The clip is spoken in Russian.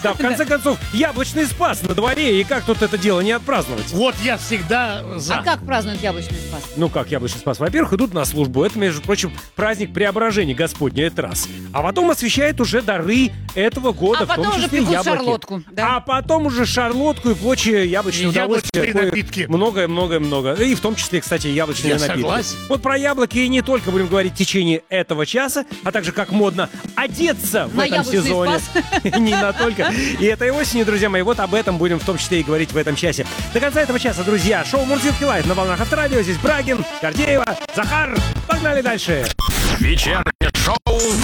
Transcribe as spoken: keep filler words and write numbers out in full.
Да, в конце концов, яблочный спас на дворе, и как тут это дело не отпраздновать? Вот я всегда за. А как празднуют яблочный спас? Ну как яблочный спас? Во-первых, идут на службу. Это, между прочим, праздник преображения Господня, это раз. А потом освещает уже дары этого года, А в том потом уже числе пекут яблоки. шарлотку, да? А потом уже шарлотку и прочее яблочное И удовольствие. яблочные Такое напитки. Многое-многое-много. И в том числе, кстати, яблочные Я напитки. согласен. Вот про яблоки и не только будем говорить в течение этого часа, а также как модно одеться в На этом яблочный сезоне. Не на только. И этой осенью, друзья мои, вот об этом будем в том числе и говорить в этом часе. До конца этого часа, друзья, шоу «Мурзилки Лайв» на волнах Авторадио. Здесь Брагин, Гордеева, Захар. Погнали дальше. Вечернее шоу